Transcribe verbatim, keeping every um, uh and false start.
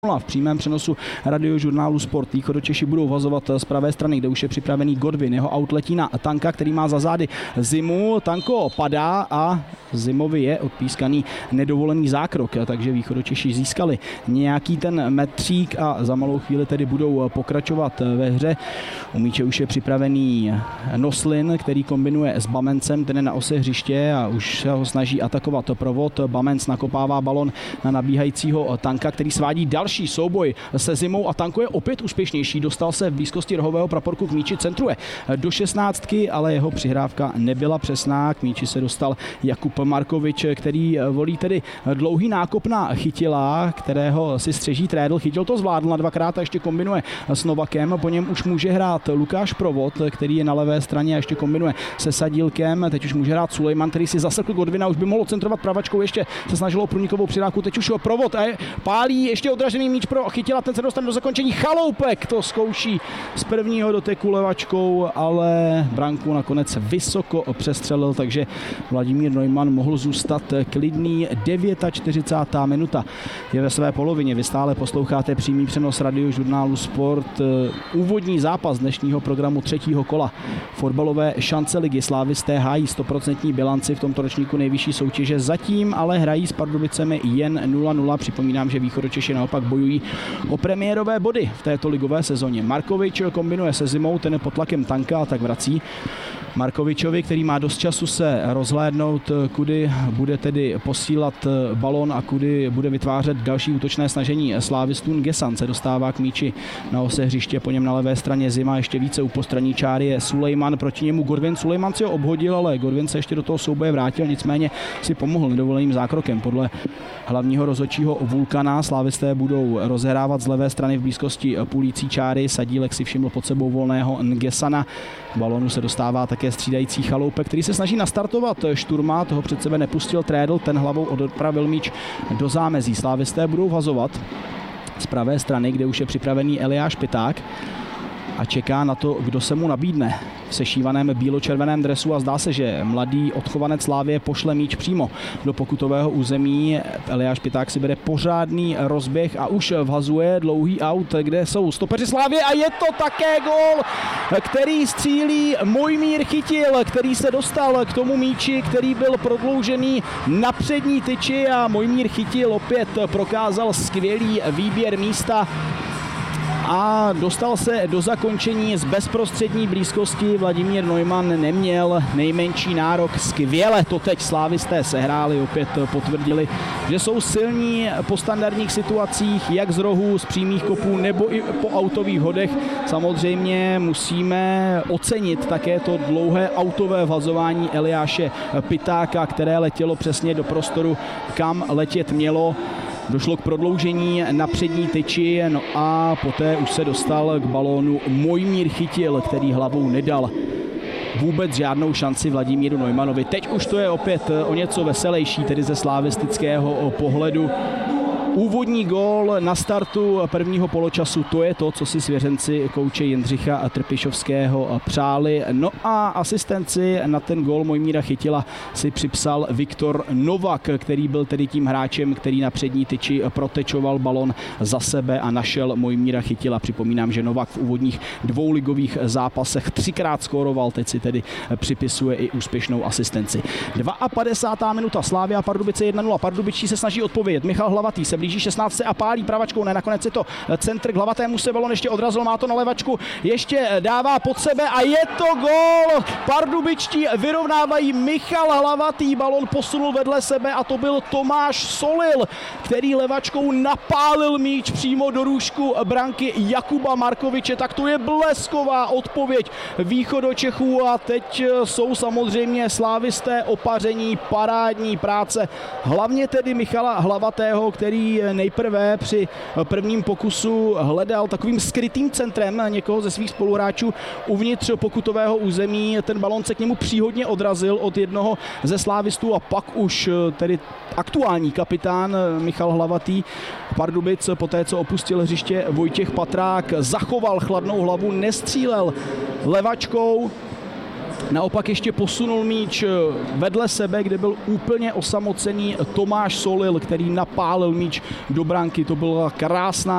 V přímém přenosu radiožurnálu Sport. Východočeši budou vazovat z pravé strany, kde už je připravený Godwin. Jeho aut letí na Tanka, který má za zády Zimu. Tanko padá a Zimovi je odpískaný nedovolený zákrok, takže východočeši získali nějaký ten metřík a za malou chvíli tedy budou pokračovat ve hře. U míče už je připravený Noslin, který kombinuje s Bamencem, ten je na ose hřiště a už se ho snaží atakovat provod. Bamenc nakopává balon na nabíhajícího Tanka, který svádí další souboj se Zimou a Tanko je opět úspěšnější. Dostal se v blízkosti rohového praporku k míči, centruje do šestnáctky, ale jeho přihrávka nebyla přesná. K míči se dostal Jakub Markovič, který volí tedy dlouhý nákop na Chytila, kterého si střeží Trédl. Chytil to zvládl na dvakrát a ještě kombinuje s Novakem. Po něm už může hrát Lukáš Provod, který je na levé straně a ještě kombinuje se Sadílkem. Teď už může hrát Sulejman, který si zasekl Godwina, už by mohl centrovat pravačkou, ještě se snažilo o průnikovou přihrávku. Teď už ho Provod a pálí ještě odražený míč pro Chytila, ten se dostane do zakončení. Chaloupek to zkouší z prvního doteku levačkou, ale branku nakonec vysoko přestřelil, takže Vladimír Neumann mohl zůstat klidný. čtyřicátá devátá minuta je ve své polovině. Vy stále posloucháte přímý přenos radiožurnálu Sport. Úvodní zápas dnešního programu třetího kola fotbalové šance ligy. Slávisté hájí stoprocentní bilanci v tomto ročníku nejvyšší soutěže. Zatím ale hrají s Pardubicemi jen nula nula. Připomínám, že východočeši naopak bojují o premiérové body v této ligové sezóně. Markovič kombinuje se Zimou, ten je pod tlakem Tanka a tak vrací Markovičovi, který má dost času se rozhlédnout, kudy bude tedy posílat balon a kudy bude vytvářet další útočné snažení slávistům. Gesan se dostává k míči na ose hřiště, po něm na levé straně Zima, ještě více u postranní čáry je Sulejman, proti němu Godwin. Sulejman si ho obhodil, ale Godwin se ještě do toho souboje vrátil, nicméně si pomohl nedovoleným zákrokem. Podle hlavního rozhodčího Vulkana slávisté budou rozehrávat z levé strany v blízkosti půlící čáry. Sadílek si všiml pod sebou volného Ngesana. K balonu se dostává také střídající Chaloupek, který se snaží nastartovat Šturma, toho před sebe nepustil Trédl, ten hlavou odpravil míč do zámezí. Slávisté budou vazovat z pravé strany, kde už je připravený Eliáš Piták a čeká na to, kdo se mu nabídne v sešívaném bílo-červeném dresu a zdá se, že mladý odchovanec Slávie pošle míč přímo do pokutového území. Eliáš Piták si bere pořádný rozběh a už vhazuje dlouhý aut, kde jsou stopeři Slávie a je to také gól, který střílí Mojmír Chytil, který se dostal k tomu míči, který byl prodloužený na přední tyči a Mojmír Chytil opět prokázal skvělý výběr místa a dostal se do zakončení z bezprostřední blízkosti. Vladimír Neumann neměl nejmenší nárok. Skvěle to teď slávisté sehráli, opět potvrdili, že jsou silní po standardních situacích, jak z rohů, z přímých kopů nebo i po autových hodech. Samozřejmě musíme ocenit také to dlouhé autové vhazování Eliáše Pitáka, které letělo přesně do prostoru, kam letět mělo. Došlo k prodloužení na přední tyči, no a poté už se dostal k balónu Mojmír Chytil, který hlavou nedal vůbec žádnou šanci Vladimíru Neumannovi. Teď už to je opět o něco veselější, tedy ze slávistického pohledu. Úvodní gól na startu prvního poločasu, to je to, co si svěřenci kouče Jindřicha Trpišovského přáli. No a asistenci na ten gól Mojmíra Chytila si připsal Viktor Novak, který byl tedy tím hráčem, který na přední tyči protečoval balon za sebe a našel Mojmíra Chytila. Připomínám, že Novak v úvodních dvou ligových zápasech třikrát skóroval, teď si tedy připisuje i úspěšnou asistenci. padesátá druhá minuta, Slavia Pardubice jedna nula. Pardubičtí se snaží odpovědět. Michal Hlavatý se blíží šestnáctce a pálí pravačkou, ne, nakonec je to centr k Hlavatému, se balon ještě odrazil, má to na levačku, ještě dává pod sebe a je to gól! Pardubičtí vyrovnávají, Michal Hlavatý balon posunul vedle sebe a to byl Tomáš Solil, který levačkou napálil míč přímo do růžku branky Jakuba Markoviče, tak to je blesková odpověď východočechů a teď jsou samozřejmě slávisté opaření, parádní práce, hlavně tedy Michala Hlavatého, který nejprve při prvním pokusu hledal takovým skrytým centrem někoho ze svých spoluhráčů uvnitř pokutového území. Ten balon se k němu příhodně odrazil od jednoho ze slávistů a pak už tedy aktuální kapitán Michal Hlavatý Pardubic, poté co opustil hřiště Vojtěch Patrák, zachoval chladnou hlavu, nestřílel levačkou, naopak ještě posunul míč vedle sebe, kde byl úplně osamocený Tomáš Solil, který napálil míč do branky. To byla krásná